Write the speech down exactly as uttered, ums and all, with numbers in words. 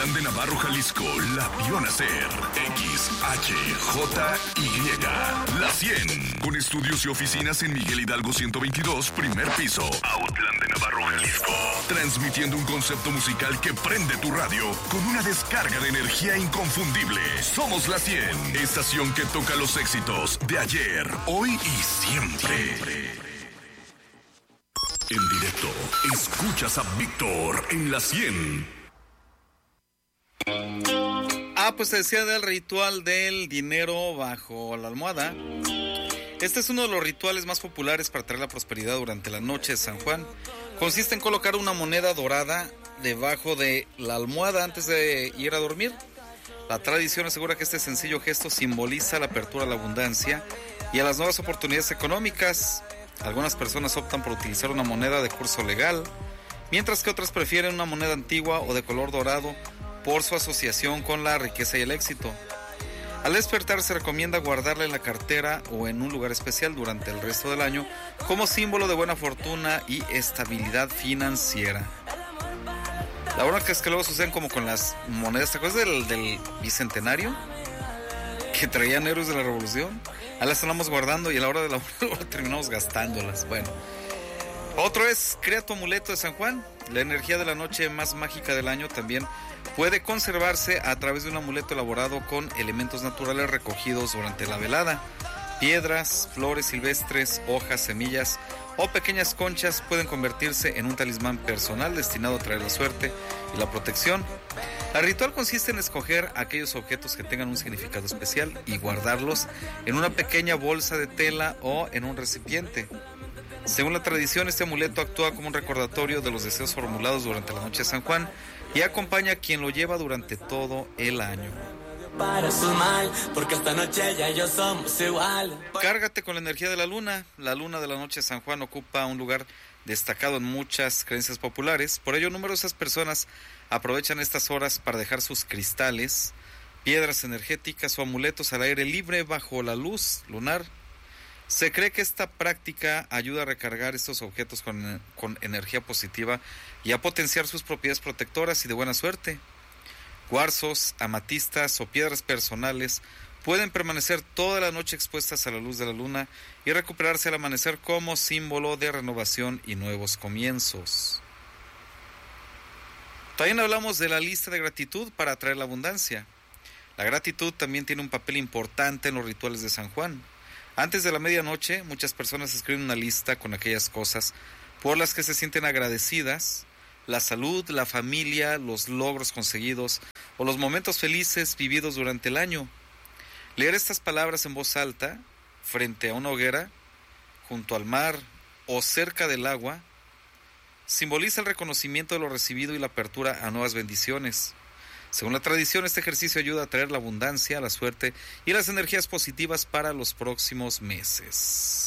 Autlán de Navarro, Jalisco, la vio nacer. X H J Y, La cien. Con estudios y oficinas en Miguel Hidalgo ciento veintidós, primer piso. Autlán de Navarro, Jalisco. Transmitiendo un concepto musical que prende tu radio con una descarga de energía inconfundible. Somos La cien, estación que toca los éxitos de ayer, hoy y siempre. En directo, escuchas a Víctor en La cien. Ah, pues se decía del ritual del dinero bajo la almohada. Este es uno de los rituales más populares para traer la prosperidad durante la noche de San Juan. Consiste en colocar una moneda dorada debajo de la almohada antes de ir a dormir. La tradición asegura que este sencillo gesto simboliza la apertura a la abundancia y a las nuevas oportunidades económicas. Algunas personas optan por utilizar una moneda de curso legal, mientras que otras prefieren una moneda antigua o de color dorado por su asociación con la riqueza y el éxito. Al despertar se recomienda guardarla en la cartera o en un lugar especial durante el resto del año como símbolo de buena fortuna y estabilidad financiera. La verdad que es que luego suceden como con las monedas, ¿te acuerdas del, del bicentenario? Que traían héroes de la revolución. Ahí las estamos guardando y a la hora de la hora terminamos gastándolas. Bueno, otro es, crea tu amuleto de San Juan. La energía de la noche más mágica del año también puede conservarse a través de un amuleto elaborado con elementos naturales recogidos durante la velada. Piedras, flores silvestres, hojas, semillas o pequeñas conchas pueden convertirse en un talismán personal destinado a traer la suerte y la protección. El ritual consiste en escoger aquellos objetos que tengan un significado especial y guardarlos en una pequeña bolsa de tela o en un recipiente. Según la tradición, este amuleto actúa como un recordatorio de los deseos formulados durante la noche de San Juan y acompaña a quien lo lleva durante todo el año. Para su mal, porque esta noche ya yo somos igual. Cárgate con la energía de la luna. La luna de la noche de San Juan ocupa un lugar destacado en muchas creencias populares. Por ello, numerosas personas aprovechan estas horas para dejar sus cristales, piedras energéticas o amuletos al aire libre bajo la luz lunar. Se cree que esta práctica ayuda a recargar estos objetos con, con energía positiva y a potenciar sus propiedades protectoras y de buena suerte. Cuarzos, amatistas o piedras personales pueden permanecer toda la noche expuestas a la luz de la luna y recuperarse al amanecer como símbolo de renovación y nuevos comienzos. También hablamos de la lista de gratitud para atraer la abundancia. La gratitud también tiene un papel importante en los rituales de San Juan. Antes de la medianoche, muchas personas escriben una lista con aquellas cosas por las que se sienten agradecidas: la salud, la familia, los logros conseguidos o los momentos felices vividos durante el año. Leer estas palabras en voz alta, frente a una hoguera, junto al mar o cerca del agua, simboliza el reconocimiento de lo recibido y la apertura a nuevas bendiciones. Según la tradición, este ejercicio ayuda a traer la abundancia, la suerte y las energías positivas para los próximos meses.